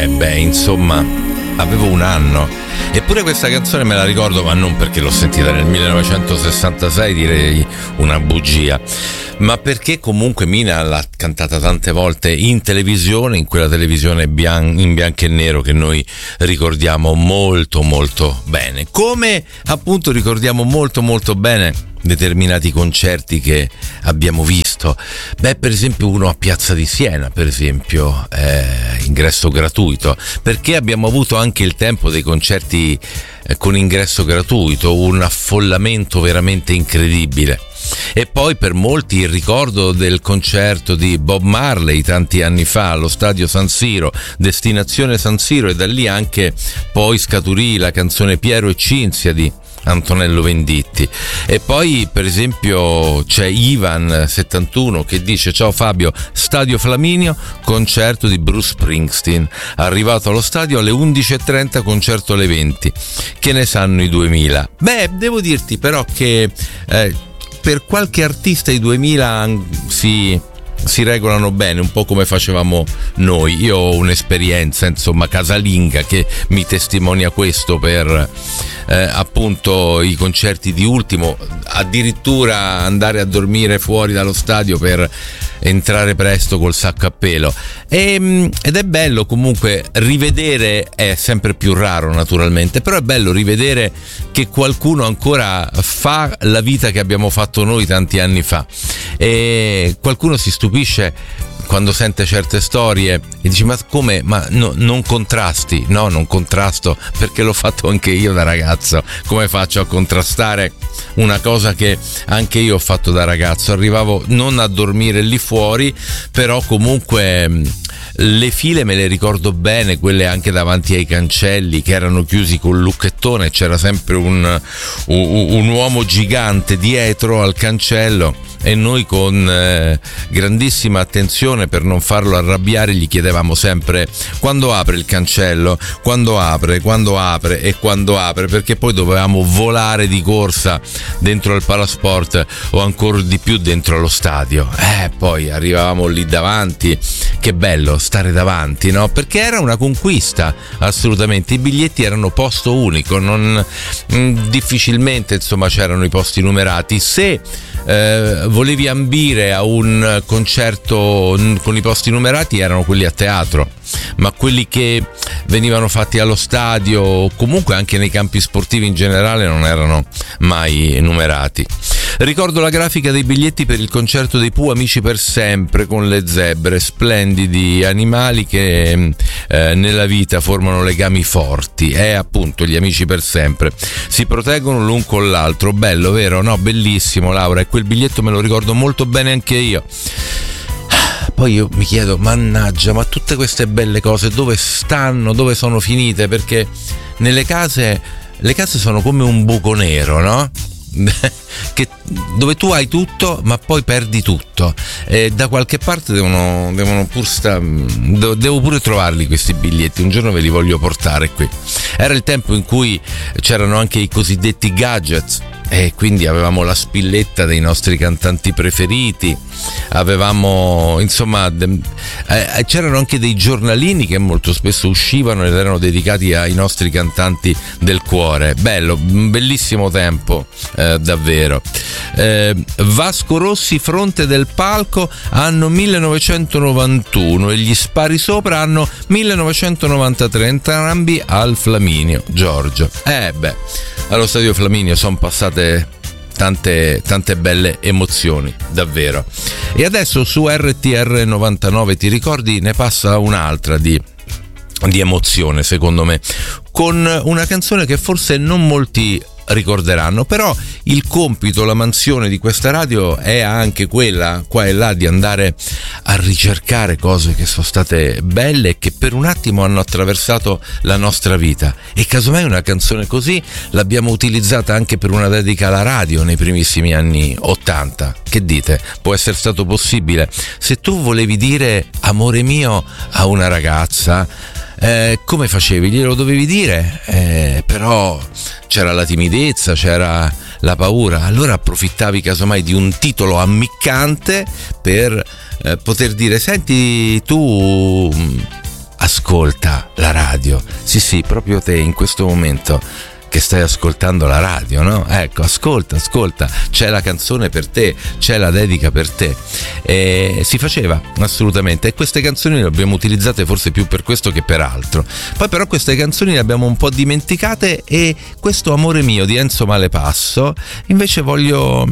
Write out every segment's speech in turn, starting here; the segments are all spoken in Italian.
Insomma, avevo un anno. Eppure questa canzone me la ricordo, ma non perché l'ho sentita nel 1966, direi una bugia, ma perché comunque Mina l'ha cantata tante volte in televisione, in quella televisione in bianco e nero che noi ricordiamo molto molto bene, come appunto ricordiamo molto molto bene determinati concerti che abbiamo visto. Per esempio uno a Piazza di Siena, per esempio, ingresso gratuito, perché abbiamo avuto anche il tempo dei concerti con ingresso gratuito, un affollamento veramente incredibile. E poi per molti il ricordo del concerto di Bob Marley tanti anni fa allo stadio San Siro, destinazione San Siro, e da lì anche poi scaturì la canzone Piero e Cinzia di Antonello Venditti. E poi per esempio c'è Ivan 71 che dice: ciao Fabio, stadio Flaminio, concerto di Bruce Springsteen, arrivato allo stadio alle 11:30, concerto alle 20, che ne sanno i 2000? Devo dirti però che per qualche artista i 2000 si regolano bene, un po' come facevamo noi. Io ho un'esperienza, insomma, casalinga, che mi testimonia questo per appunto i concerti di Ultimo, addirittura andare a dormire fuori dallo stadio per entrare presto col sacco a pelo. Ed è bello comunque rivedere, è sempre più raro naturalmente, però è bello rivedere che qualcuno ancora fa la vita che abbiamo fatto noi tanti anni fa, e qualcuno si stupisce quando sente certe storie e dice: ma come? Ma no, non contrasti? No, non contrasto, perché l'ho fatto anche io da ragazzo. Come faccio a contrastare una cosa che anche io ho fatto da ragazzo? Arrivavo non a dormire lì fuori, però comunque le file me le ricordo bene, quelle anche davanti ai cancelli che erano chiusi col lucchettone, c'era sempre un uomo gigante dietro al cancello, e noi con grandissima attenzione per non farlo arrabbiare gli chiedevamo sempre: quando apre il cancello, quando apre e quando apre, perché poi dovevamo volare di corsa dentro al Palasport o ancora di più dentro allo stadio. Poi arrivavamo lì davanti, che bello stare davanti, no? Perché era una conquista, assolutamente. I biglietti erano posto unico, non difficilmente insomma c'erano i posti numerati. Se volevi ambire a un concerto con i posti numerati erano quelli a teatro, ma quelli che venivano fatti allo stadio o comunque anche nei campi sportivi in generale non erano mai numerati. Ricordo la grafica dei biglietti per il concerto dei Pooh, Amici per sempre, con le zebre, splendidi animali che nella vita formano legami forti. Appunto, gli amici per sempre si proteggono l'un con l'altro. Bello, vero? No, bellissimo, Laura, e quel biglietto me lo ricordo molto bene anche io. Poi io mi chiedo: mannaggia, ma tutte queste belle cose dove stanno? Dove sono finite? Perché nelle case, le case sono come un buco nero, no? Dove tu hai tutto ma poi perdi tutto, e da qualche parte devono devo pure trovarli questi biglietti. Un giorno ve li voglio portare qui. Era il tempo in cui c'erano anche i cosiddetti gadgets, e quindi avevamo la spilletta dei nostri cantanti preferiti, avevamo insomma c'erano anche dei giornalini che molto spesso uscivano ed erano dedicati ai nostri cantanti del cuore. Bello, un bellissimo tempo, davvero. Vasco Rossi, Fronte del Palco, anno 1991, e Gli Spari Sopra, anno 1993, entrambi al Flaminio, Giorgio. Allo stadio Flaminio sono passate tante belle emozioni, davvero. E adesso su RTR 99, ti ricordi, ne passa un'altra di emozione, secondo me, con una canzone che forse non molti ricorderanno, però il compito, la mansione di questa radio è anche quella, qua e là, di andare a ricercare cose che sono state belle e che per un attimo hanno attraversato la nostra vita. E casomai una canzone così l'abbiamo utilizzata anche per una dedica alla radio nei primissimi anni 80. Che dite? Può essere stato possibile? Se tu volevi dire amore mio a una ragazza, come facevi? Glielo dovevi dire, però c'era la timidezza, c'era la paura. Allora approfittavi casomai di un titolo ammiccante per poter dire: senti tu, ascolta la radio. Sì, proprio te in questo momento che stai ascoltando la radio, no? Ecco, ascolta, c'è la canzone per te, c'è la dedica per te. Si faceva assolutamente, e queste canzoni le abbiamo utilizzate forse più per questo che per altro. Poi però queste canzoni le abbiamo un po' dimenticate, e questo Amore mio di Enzo Malepasso invece voglio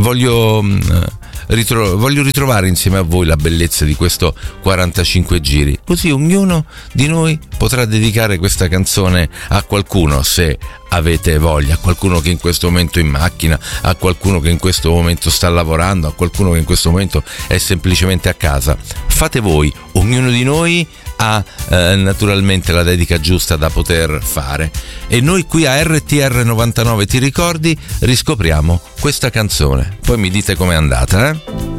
ritrovare insieme a voi la bellezza di questo 45 giri, così ognuno di noi potrà dedicare questa canzone a qualcuno, se avete voglia, a qualcuno che in questo momento è in macchina, a qualcuno che in questo momento sta lavorando, a qualcuno che in questo momento è semplicemente a casa. Fate voi, ognuno di noi ha naturalmente la dedica giusta da poter fare, e noi qui a RTR 99 ti ricordi riscopriamo questa canzone, poi mi dite com'è andata,